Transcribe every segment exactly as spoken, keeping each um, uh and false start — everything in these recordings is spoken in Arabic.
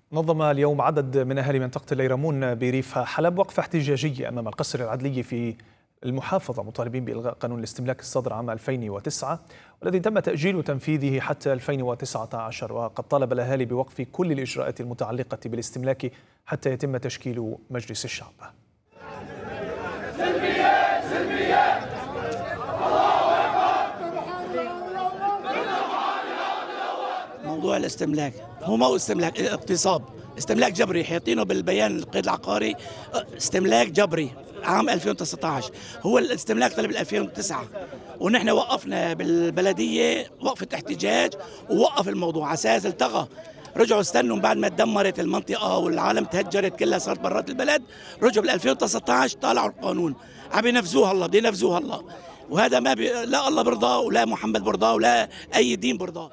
نظم اليوم عدد من أهالي منطقة الليرمون بريف حلب وقفة احتجاجية أمام القصر العدلي في المحافظة، مطالبين بإلغاء قانون الاستملاك الصادر عام ألفين وتسعة والذي تم تأجيل تنفيذه حتى ألفين وتسعة عشر. وقد طالب الأهالي بوقف كل الإجراءات المتعلقة بالاستملاك حتى يتم تشكيل مجلس الشعب. موضوع الاستملاك هو مو استملاك، اغتصاب، استملاك جبري، حاطينه بالبيان القيد العقاري استملاك جبري عام ألفين وتسعة عشر. هو الاستملاك طلب ألفين وتسعة ونحن وقفنا بالبلديه وقفه احتجاج ووقف الموضوع على اساس التغى. رجعوا استنوا بعد ما تدمرت المنطقه والعالم تهجرت كلها صارت برات البلد، رجعوا بال ألفين وتسعة عشر طالعوا القانون عم ينفذوه هلا، بده ينفذوه هلا، وهذا ما بي... لا الله برضاه ولا محمد برضاه ولا اي دين برضاه.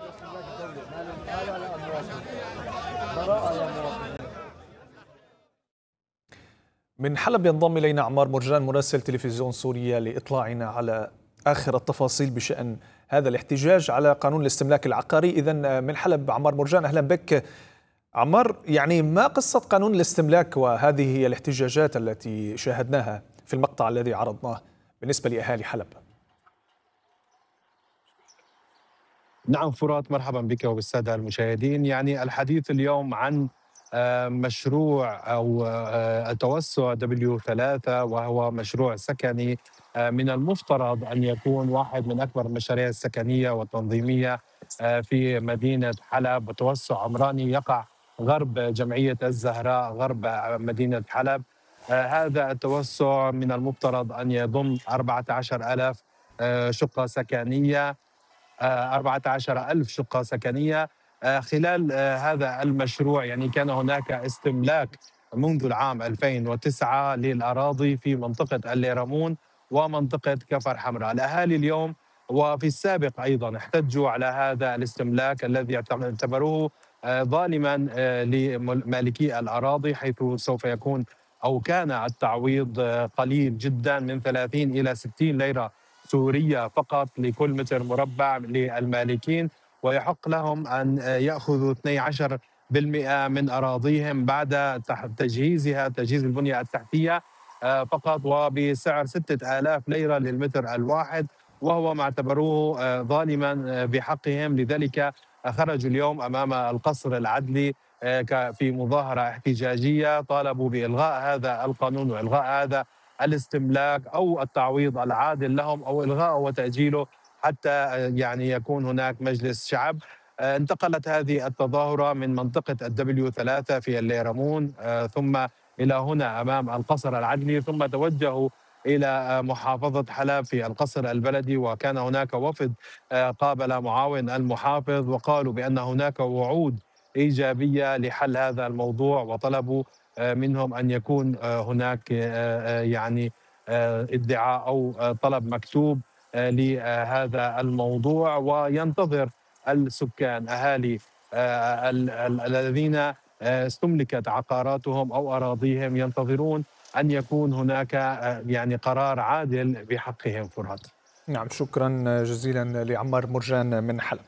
من حلب ينضم إلينا عمار مرجان مراسل تلفزيون سوريا لإطلاعنا على آخر التفاصيل بشأن هذا الاحتجاج على قانون الاستملاك العقاري. إذن من حلب عمار مرجان، أهلا بك. عمار، يعني ما قصة قانون الاستملاك وهذه هي الاحتجاجات التي شاهدناها في المقطع الذي عرضناه بالنسبة لأهالي حلب؟ نعم فرات، مرحبا بك وبالسادة المشاهدين. يعني الحديث اليوم عن مشروع أو توسع دبليو ثلاثة، وهو مشروع سكني من المفترض أن يكون واحد من أكبر المشاريع السكنية والتنظيمية في مدينة حلب، وتوسع عمراني يقع غرب جمعية الزهراء غرب مدينة حلب. هذا التوسع من المفترض أن يضم أربعة عشر ألف شقة سكنية أربعة عشر ألف شقة سكنية. خلال هذا المشروع يعني كان هناك استملاك منذ العام ألفين وتسعة للأراضي في منطقة الليرمون ومنطقة كفر حمراء. الأهالي اليوم وفي السابق أيضا احتجوا على هذا الاستملاك الذي اعتبروه ظالما لمالكي الأراضي، حيث سوف يكون أو كان التعويض قليل جدا من ثلاثين إلى ستين ليرة سورية فقط لكل متر مربع للمالكين، ويحق لهم أن يأخذوا اثني عشر بالمئة من أراضيهم بعد تجهيزها، تجهيز البنية التحتية فقط، وبسعر ستة آلاف ليرة للمتر الواحد، وهو ما اعتبروه ظالما بحقهم. لذلك خرجوا اليوم أمام القصر العدلي في مظاهرة احتجاجية، طالبوا بإلغاء هذا القانون وإلغاء هذا الاستملاك أو التعويض العادل لهم أو إلغاءه وتأجيله حتى يعني يكون هناك مجلس شعب. انتقلت هذه التظاهرة من منطقة الدبليو ثلاثة في الليرمون ثم إلى هنا أمام القصر العدلي، ثم توجهوا إلى محافظة حلب في القصر البلدي، وكان هناك وفد قابل معاون المحافظ وقالوا بأن هناك وعود إيجابية لحل هذا الموضوع، وطلبوا منهم أن يكون هناك يعني ادعاء أو طلب مكتوب لهذا الموضوع. وينتظر السكان أهالي الذين استملكت عقاراتهم أو أراضيهم ينتظرون أن يكون هناك يعني قرار عادل بحقهم. فرات. نعم، شكرا جزيلا لعمار مرجان من حلب.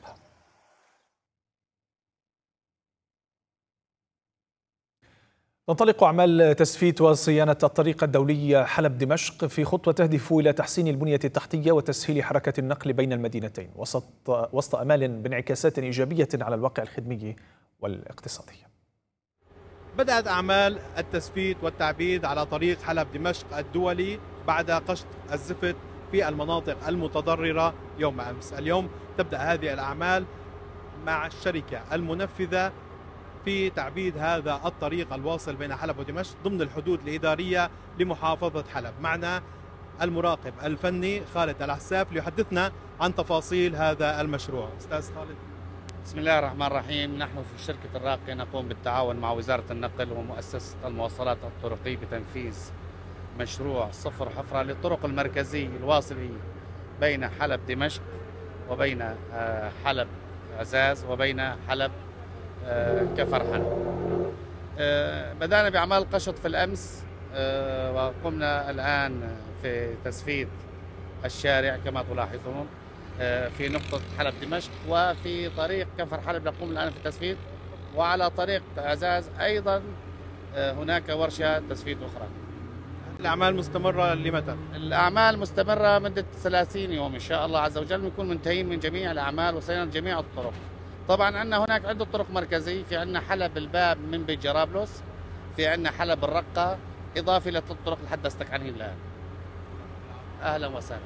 تنطلق أعمال تسفيت وصيانة الطريق الدولي حلب دمشق في خطوة تهدف إلى تحسين البنية التحتية وتسهيل حركة النقل بين المدينتين وسط وسط أمال بانعكاسات إيجابية على الواقع الخدمي والاقتصادي. بدأت أعمال التسفيت والتعبيد على طريق حلب دمشق الدولي بعد قشط الزفت في المناطق المتضررة يوم أمس. اليوم تبدأ هذه الأعمال مع الشركة المنفذة في تعبيد هذا الطريق الواصل بين حلب ودمشق ضمن الحدود الإدارية لمحافظة حلب. معنا المراقب الفني خالد العساف ليحدثنا عن تفاصيل هذا المشروع. أستاذ خالد. بسم الله الرحمن الرحيم. نحن في شركة الراقية نقوم بالتعاون مع وزارة النقل ومؤسسة المواصلات الطرقية بتنفيذ مشروع صفر حفرة للطرق المركزية الواصلة بين حلب دمشق وبين حلب عزاز وبين حلب كفر حلب. بدأنا بأعمال قشط في الأمس، وقمنا الآن في تسفيت الشارع كما تلاحظون في نقطة حلب دمشق، وفي طريق كفر حلب نقوم الآن في تسفيت وعلى طريق عزاز أيضا هناك ورشة تسفيد أخرى. الأعمال مستمرة لمتى؟ الأعمال مستمرة مدة ثلاثين يوم إن شاء الله عز وجل، بنكون منتهين من جميع الأعمال وصلنا لجميع الطرق. طبعا عندنا هناك عدة طرق مركزية، في عندنا حلب الباب من بيت جرابلس، في عندنا حلب الرقة، إضافة لثلاث طرق اللي حدثتك عنهن الآن. أهلا وسهلا.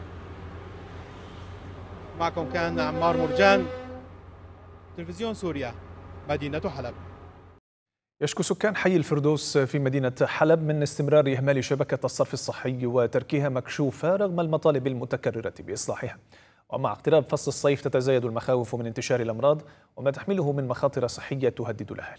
معكم كان عمار مرجان، تلفزيون سوريا، مدينة حلب. يشكو سكان حي الفردوس في مدينة حلب من استمرار إهمال شبكة الصرف الصحي وتركها مكشوفة رغم المطالب المتكررة بإصلاحها. ومع اقتراب فصل الصيف تتزايد المخاوف من انتشار الأمراض وما تحمله من مخاطر صحية تهدد الأهالي.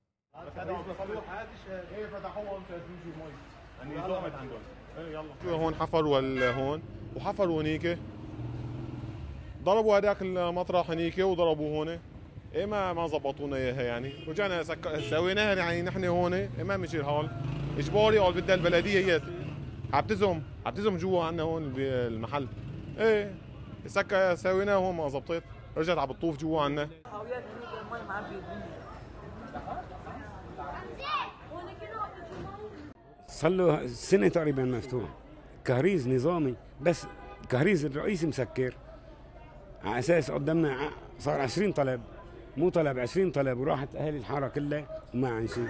هون حفروا هون وحفروا هنيك، ضربوا هذاك المطرح هنيك وضربوا هون، ايه ما ما ظبطونا اياها يعني، رجعنا سويناها يعني نحن هون، ايه ما بيصير هون اجباري او بدها البلديه هي عم تزم عم تزم جوا عنا هون بالمحل، ايه سكا سويناها هون ما ظبطت، رجعت عم بتطوف جوا عنا. صار له سنه تقريبا مفتوح، كهريز نظامي بس الكهريز الرئيسي مسكر، على اساس قدامنا صار عشرين طلب، مو طلب عشرين طلب، وراحت اهالي الحاره كلها وما عن شيء.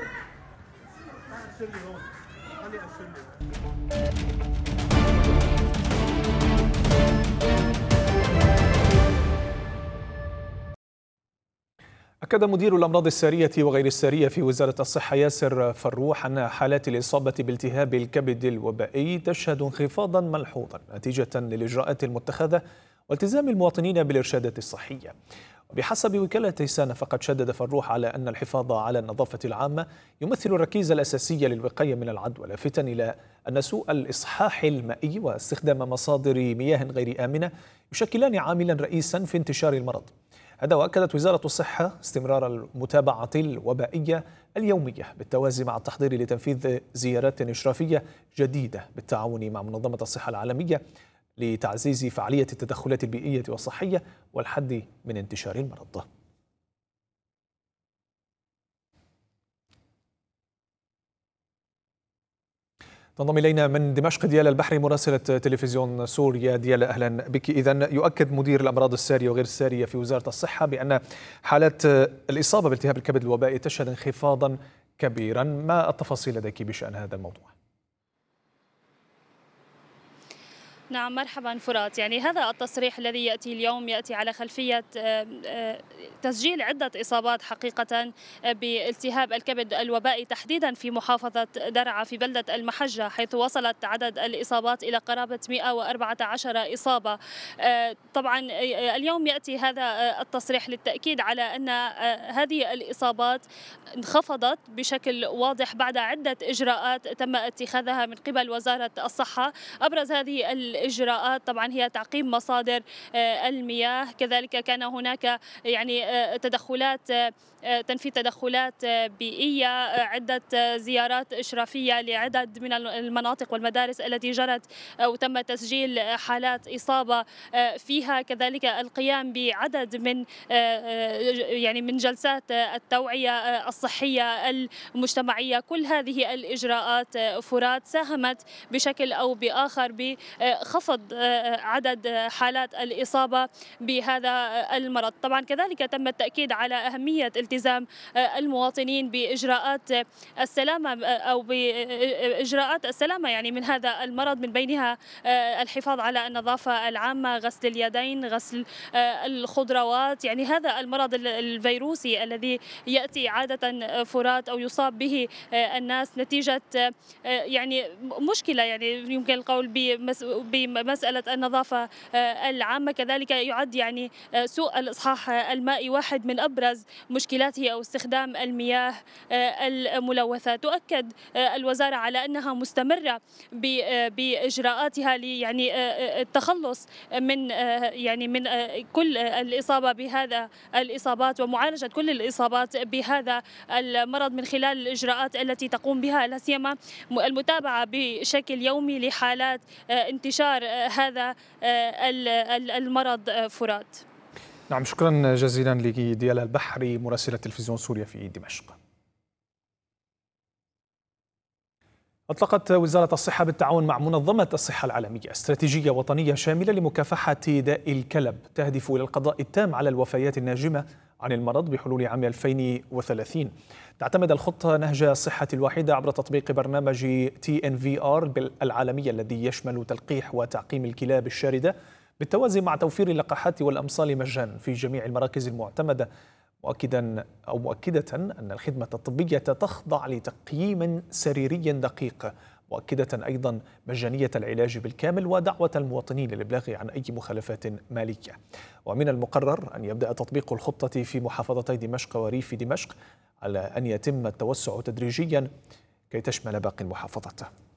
أكد مدير الأمراض السارية وغير السارية في وزارة الصحة ياسر فروح أن حالات الإصابة بالتهاب الكبد الوبائي تشهد انخفاضا ملحوظا نتيجة للإجراءات المتخذة والتزام المواطنين بالإرشادات الصحية. وبحسب وكالة سانا فقد شدد فروح على أن الحفاظ على النظافة العامة يمثل الركيزة الأساسية للوقاية من العدوى، لافتا إلى أن سوء الإصحاح المائي واستخدام مصادر مياه غير آمنة يشكلان عاملا رئيسا في انتشار المرض. هذا وأكدت وزارة الصحة استمرار المتابعة الوبائية اليومية بالتوازي مع التحضير لتنفيذ زيارات إشرافية جديدة بالتعاون مع منظمة الصحة العالمية لتعزيز فعالية التدخلات البيئية والصحية والحد من انتشار المرض. تنضم إلينا من دمشق ديالا البحري مراسلة تلفزيون سوريا. ديالا أهلا بك. إذن يؤكد مدير الأمراض السارية وغير السارية في وزارة الصحة بأن حالات الإصابة بالتهاب الكبد الوبائي تشهد انخفاضا كبيرا، ما التفاصيل لديك بشأن هذا الموضوع؟ نعم مرحبا فرات. يعني هذا التصريح الذي يأتي اليوم يأتي على خلفية تسجيل عدة إصابات حقيقة بالتهاب الكبد الوبائي تحديدا في محافظة درعا في بلدة المحجة، حيث وصلت عدد الإصابات إلى قرابة مئة وأربعة عشر إصابة. طبعا اليوم يأتي هذا التصريح للتأكيد على أن هذه الإصابات انخفضت بشكل واضح بعد عدة إجراءات تم اتخاذها من قبل وزارة الصحة. أبرز هذه الإجراءات طبعا هي تعقيم مصادر المياه، كذلك كان هناك يعني تدخلات تنفيذ تدخلات بيئية، عدة زيارات إشرافية لعدد من المناطق والمدارس التي جرت أو تم تسجيل حالات إصابة فيها، كذلك القيام بعدد من يعني من جلسات التوعية الصحية المجتمعية. كل هذه الإجراءات فرات ساهمت بشكل أو بآخر بخفض عدد حالات الإصابة بهذا المرض. طبعا كذلك تم التأكيد على أهمية التزام المواطنين بإجراءات السلامة أو بإجراءات السلامة يعني من هذا المرض، من بينها الحفاظ على النظافة العامة، غسل اليدين، غسل الخضروات. يعني هذا المرض الفيروسي الذي يأتي عادة فرات أو يصاب به الناس نتيجة يعني مشكلة يعني يمكن القول بمسألة النظافة العامة. كذلك يعد يعني سوء الإصحاح المائي واحد من أبرز مشكلاته أو استخدام المياه الملوثة. تؤكد الوزارة على أنها مستمرة بإجراءاتها لي يعني التخلص من يعني من كل الإصابة بهذا الإصابات ومعالجة كل الإصابات بهذا المرض من خلال الإجراءات التي تقوم بها، لا سيما المتابعة بشكل يومي لحالات انتشار هذا المرض فرات. نعم، شكرا جزيلا لك ديالا البحري مراسلة تلفزيون سوريا في دمشق. أطلقت وزارة الصحة بالتعاون مع منظمة الصحة العالمية استراتيجية وطنية شاملة لمكافحة داء الكلب تهدف إلى القضاء التام على الوفيات الناجمة عن المرض بحلول عام ألفين وثلاثين. تعتمد الخطة نهج الصحة الواحدة عبر تطبيق برنامج تي إن في آر العالمي الذي يشمل تلقيح وتعقيم الكلاب الشاردة بالتوازي مع توفير اللقاحات والأمصال مجانا في جميع المراكز المعتمدة، مؤكدا أو مؤكدة أن الخدمة الطبية تخضع لتقييم سريري دقيق، مؤكدة أيضا مجانية العلاج بالكامل ودعوة المواطنين للإبلاغ عن أي مخالفات مالية. ومن المقرر أن يبدأ تطبيق الخطة في محافظتي دمشق وريف دمشق على أن يتم التوسع تدريجيا كي تشمل باقي المحافظات.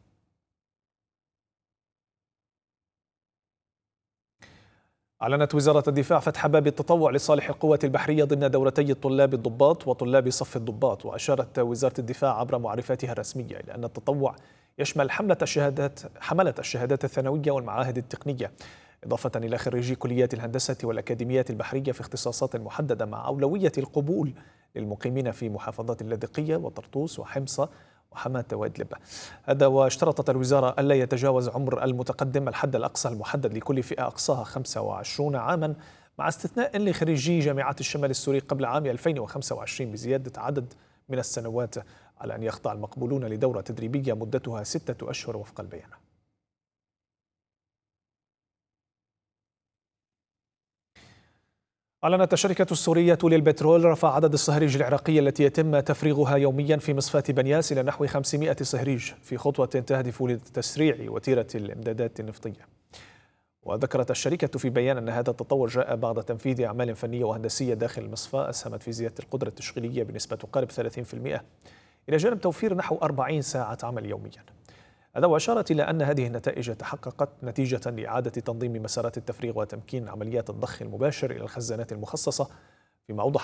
أعلنت وزارة الدفاع فتح باب التطوع لصالح القوات البحرية ضمن دورتي طلاب الضباط وطلاب صف الضباط. وأشارت وزارة الدفاع عبر معرفاتها الرسمية إلى أن التطوع يشمل حملة الشهادات حملة الشهادات الثانوية والمعاهد التقنية، إضافة إلى خريجي كليات الهندسة والأكاديميات البحرية في اختصاصات محددة، مع أولوية القبول للمقيمين في محافظات اللاذقية وطرطوس وحمصة وحماة وإدلب. هذا واشترطت الوزارة ألا يتجاوز عمر المتقدم الحد الأقصى المحدد لكل فئة أقصاها خمسة وعشرين عاما، مع استثناء لخريجي جامعات الشمال السوري قبل عام ألفين وخمسة وعشرين بزيادة عدد من السنوات، على أن يخضع المقبولون لدورة تدريبية مدتها ستة أشهر وفق البيان. أعلنت الشركة السورية للبترول رفع عدد الصهريج العراقية التي يتم تفريغها يوميا في مصفاة بنياس إلى نحو خمسمائة صهريج، في خطوة تهدف لتسريع وتيرة الإمدادات النفطية. وذكرت الشركة في بيان أن هذا التطور جاء بعد تنفيذ أعمال فنية وهندسية داخل المصفاة أسهمت في زيادة القدرة التشغيلية بنسبة تقارب ثلاثين بالمئة، إلى جانب توفير نحو أربعين ساعة عمل يوميا. هذا وأشارت إلى أن هذه النتائج تحققت نتيجة لإعادة تنظيم مسارات التفريغ وتمكين عمليات الضخ المباشر إلى الخزانات المخصصة، فيما أوضح